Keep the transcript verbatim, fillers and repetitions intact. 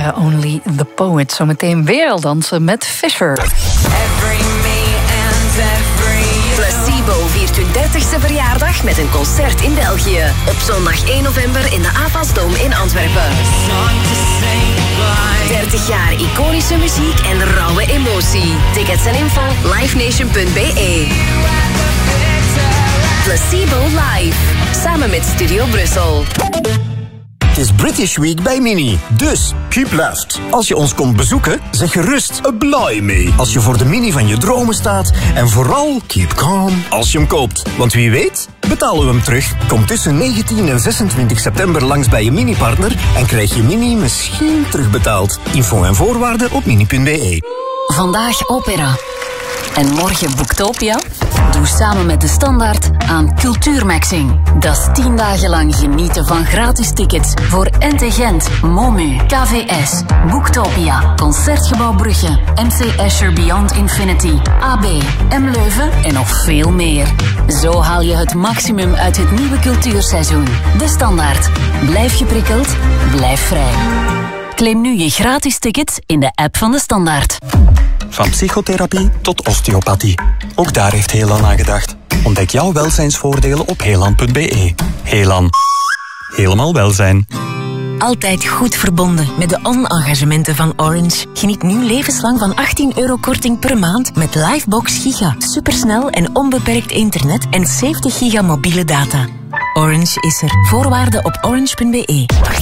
waren Only the Poet. Zometeen werelddansen met Fisher. Placebo viert hun dertigste verjaardag met een concert in België. Op zondag één november in de Avasdom in Antwerpen. dertig jaar iconische muziek en rauwe emotie. Tickets en info livenation punt b e. Placebo Live. Samen met Studio Brussel. Het is British Week bij Mini. Dus, keep left. Als je ons komt bezoeken, zeg gerust a blimey. Als je voor de Mini van je dromen staat. En vooral, keep calm als je hem koopt. Want wie weet, betalen we hem terug. Kom tussen negentien en zesentwintig september langs bij je Mini-partner en krijg je Mini misschien terugbetaald. Info en voorwaarden op mini punt b e. Vandaag opera. En morgen Boektopia? Doe samen met De Standaard aan Cultuurmaxing. Dat is tien dagen lang genieten van gratis tickets voor N T Gent, Momu, K V S, Boektopia, Concertgebouw Brugge, M C Escher Beyond Infinity, A B, M Leuven en nog veel meer. Zo haal je het maximum uit het nieuwe cultuurseizoen. De Standaard. Blijf geprikkeld, blijf vrij. Claim nu je gratis tickets in de app van De Standaard. Van psychotherapie tot osteopathie. Ook daar heeft Helan aan gedacht. Ontdek jouw welzijnsvoordelen op helan punt b e. Helan. Helemaal welzijn. Altijd goed verbonden met de on-engagementen van Orange. Geniet nu levenslang van achttien euro korting per maand met Livebox Giga. Supersnel en onbeperkt internet en zeventig giga mobiele data. Orange is er. Voorwaarden op orange punt b e.